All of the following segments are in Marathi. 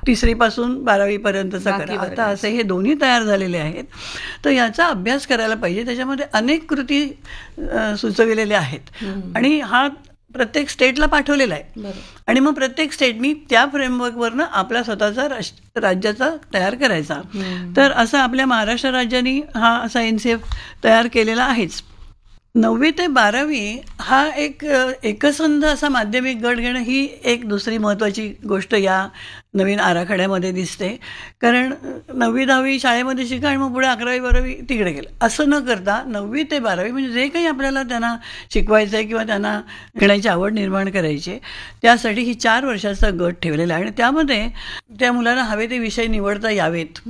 3री पासून 12वी पर्यंतचा करा. आता असे हे दोन्ही तयार झालेले आहेत. तर याचा अभ्यास करायला पाहिजे. त्याच्यामध्ये अनेक कृती सुचविलेल्या आहेत आणि हा प्रत्येक स्टेटला पाठवलेला आहे. आणि मग प्रत्येक स्टेटनी त्या फ्रेमवर्कवरनं आपला स्वतःचा राज्याचा तयार करायचा. तर असं आपल्या महाराष्ट्र राज्याने हा असा NCF तयार केलेला आहेच. 9वी ते 12वी हा एक एकसंध असा माध्यमिक गट घेणं ही एक दुसरी महत्त्वाची गोष्ट या नवीन आराखड्यामध्ये दिसते. कारण 9वी 10वी शाळेमध्ये शिका आणि मग पुढे 11वी 12वी तिकडे गेलं असं न करता 9वी ते 12वी म्हणजे जे काही आपल्याला त्यांना शिकवायचं आहे किंवा त्यांना घेण्याची आवड निर्माण करायची आहे त्यासाठी ही 4 वर्षाचा गट ठेवलेला आहे. आणि त्यामध्ये त्या मुलांना हवे ते विषय निवडता यावेत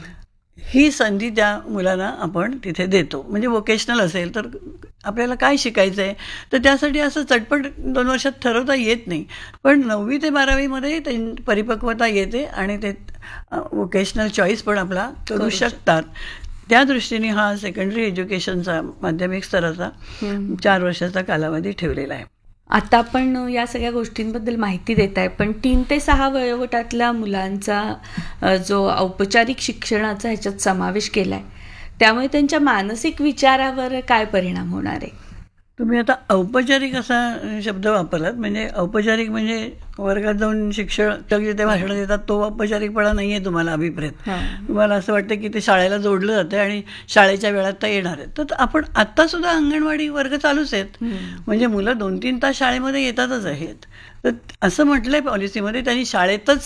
ही संधी त्या मुलांना आपण तिथे देतो. म्हणजे वोकेशनल असेल तर आपल्याला काय शिकायचं आहे तर त्यासाठी असं चटपट 2 वर्षात ठरवता येत नाही. पण 9वी ते 12वीमध्ये परिपक्वता येते आणि ते वोकेशनल चॉईस पण आपला करू शकतात. त्या दृष्टीने हा सेकंडरी एज्युकेशनचा माध्यमिक स्तराचा 4 वर्षाचा कालावधी ठेवलेला आहे. आता आपण या सगळ्या गोष्टींबद्दल माहिती देत आहे, पण 3 ते 6 वयोगटातल्या मुलांचा जो औपचारिक शिक्षणाचा ह्याच्यात समावेश केला आहे त्यामुळे त्यांच्या मानसिक विचारावर काय परिणाम होणार आहे? तुम्ही आता औपचारिक असा शब्द वापरलात. म्हणजे औपचारिक म्हणजे वर्गात जाऊन शिक्षक जिथे भाषणं देतात तो औपचारिकपणा नाही आहे तुम्हाला अभिप्रेत. तुम्हाला असं वाटतं की ते शाळेला जोडलं जातं आणि शाळेच्या वेळात तर येणार आहेत. तर आपण आत्तासुद्धा अंगणवाडी वर्ग चालूच आहेत. म्हणजे मुलं 2-3 तास शाळेमध्ये येतातच आहेत. तर असं म्हटलं आहे पॉलिसीमध्ये त्यांनी शाळेतच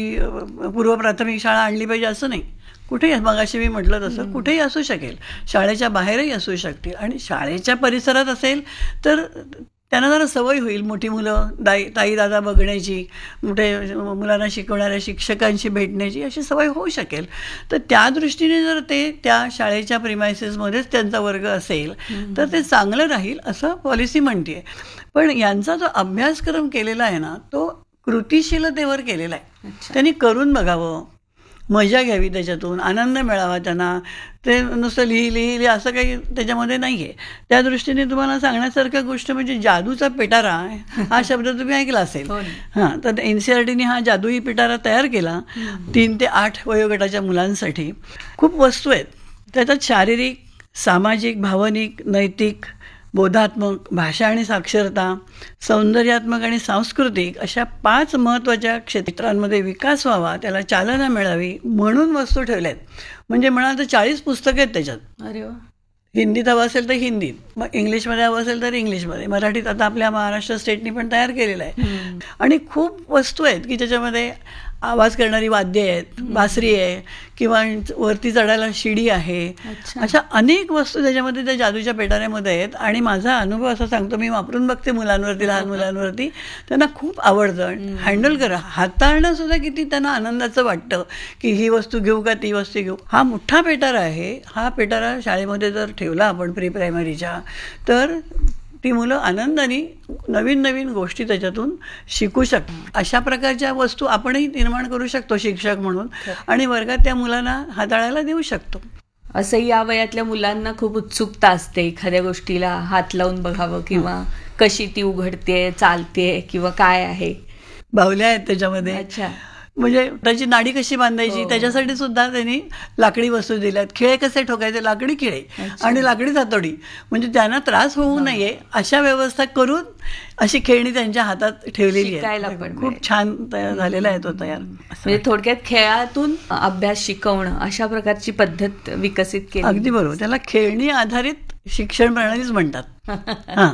पूर्व प्राथमिक शाळा आणली पाहिजे असं नाही. कुठेही मगाशी मी म्हटलं तसं कुठेही असू शकेल, शाळेच्या बाहेरही असू शकतील. आणि शाळेच्या परिसरात असेल तर त्यांना जरा सवय होईल मोठी मुलं ताई दादा बघण्याची, मोठे मुलांना शिकवणाऱ्या शिक्षकांशी भेटण्याची अशी सवय होऊ शकेल. तर त्या दृष्टीने जर ते त्या शाळेच्या प्रिमायसेसमध्येच त्यांचा वर्ग असेल तर ते चांगलं राहील असं पॉलिसी म्हणते. पण यांचा जो अभ्यासक्रम केलेला आहे ना तो कृतिशीलतेवर केलेला आहे. त्यांनी करून बघावं, मजा घ्यावी, त्याच्यातून आनंद मिळावा त्यांना. ते नुसतं लिही असं काही त्याच्यामध्ये नाही आहे. त्या दृष्टीने तुम्हाला सांगण्यासारखं गोष्ट म्हणजे जादूचा पिटारा हा शब्द तुम्ही ऐकला असेल. हां, तर NCERTने हा जादुई पिटारा तयार केला 3 ते 8 वयोगटाच्या मुलांसाठी. खूप वस्तू आहेत त्याच्यात, शारीरिक, सामाजिक, भावनिक, नैतिक, बोधात्मक, भाषा आणि साक्षरता, सौंदर्यात्मक आणि सांस्कृतिक अशा 5 महत्त्वाच्या क्षेत्रांमध्ये विकास व्हावा, त्याला चालना मिळावी म्हणून वस्तू ठेवल्या आहेत. म्हणजे म्हणाल तर 40 पुस्तकं आहेत त्याच्यात. अरे वा. हिंदीत हवं असेल तर हिंदीत, मग इंग्लिशमध्ये हवं असेल तर इंग्लिशमध्ये, मराठीत आता आपल्या महाराष्ट्र स्टेटनी पण तयार केलेलं आहे. आणि खूप वस्तू आहेत की ज्याच्यामध्ये आवाज करणारी वाद्य आहेत, बासरी आहे किंवा वरती चढायला शिडी आहे. अशा अनेक वस्तू त्याच्यामध्ये त्या जादूच्या पेटाऱ्यामध्ये आहेत. आणि माझा अनुभव असा सांगतो, मी वापरून बघते मुलांवरती, लहान मुलांवरती, त्यांना खूप आवडतं. हँडल करा, हाताळणं सुद्धा किती त्यांना आनंदाचं वाटतं की ही वस्तू घेऊ का ती वस्तू घेऊ. हा मोठा पेटारा आहे. हा पेटारा शाळेमध्ये जर ठेवला आपण प्री प्रायमरीच्या तर ती मुलं आनंदाने नवीन नवीन गोष्टी त्याच्यातून शिकू शकतात. अशा प्रकारच्या वस्तू आपणही निर्माण करू शकतो शिक्षक म्हणून आणि वर्गात त्या मुलांना हाताळायला देऊ शकतो. असं या वयातल्या मुलांना खूप उत्सुकता असते एखाद्या गोष्टीला हात लावून बघावं किंवा कशी ती उघडते, चालते किंवा काय आहे. बाहुल्या आहेत त्याच्यामध्ये. अच्छा. म्हणजे त्याची नाडी कशी बांधायची त्याच्यासाठी सुद्धा त्यांनी लाकडी वस्तू दिल्यात. खिळे कसे ठोकायचे, लाकडी खिळे आणि लाकडी हातोडी, म्हणजे त्यांना त्रास होऊ नये अशा व्यवस्था करून अशी खेळणी त्यांच्या हातात ठेवलेली आहे. खूप छान तयार झालेला आहे तो तयार. म्हणजे थोडक्यात खेळातून अभ्यास शिकवणं अशा प्रकारची पद्धत विकसित केली. अगदी बरोबर. त्याला खेळणी आधारित शिक्षण प्रणालीच म्हणतात. हां,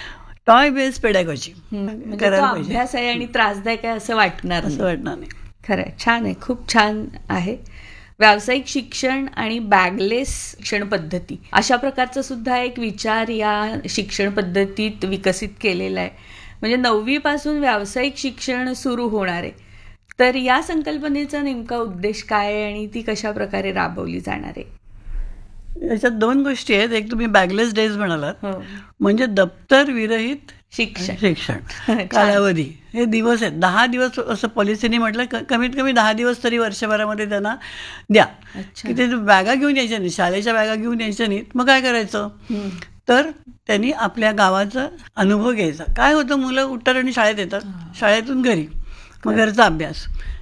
टॉय बेस्ड पेडॅगॉजी करायला पाहिजे. अभ्यास आहे आणि त्रासदायक आहे असं वाटणार नाही. खरं आहे. छान आहे, खूप छान आहे. व्यावसायिक शिक्षण आणि बॅगलेस शिक्षण पद्धती अशा प्रकारचा सुद्धा एक विचार या शिक्षण पद्धतीत विकसित केलेला आहे. म्हणजे 9वी पासून व्यावसायिक शिक्षण सुरू होणार आहे. तर या संकल्पनेचा नेमका उद्देश काय आहे आणि ती कशा प्रकारे राबवली जाणार आहे? याच्यात 2 गोष्टी आहेत. एक तुम्ही बॅगलेस डेज म्हणालात, म्हणजे दप्तर विरहित शिक्षण कालावधी. हे दिवस आहेत 10 दिवस असं पॉलिसीने म्हटलं. कमीत कमी 10 दिवस तरी वर्षभरामध्ये त्यांना द्या की ते बॅगा घेऊन यायच्या नाही, शाळेच्या बॅगा घेऊन यायच्या नाहीत. मग काय करायचं तर त्यांनी आपल्या गावाचा अनुभव घ्यायचा. काय होतं, मुलं उठतात आणि शाळेत येतात, शाळेतून घरी, मग घरचा अभ्यास,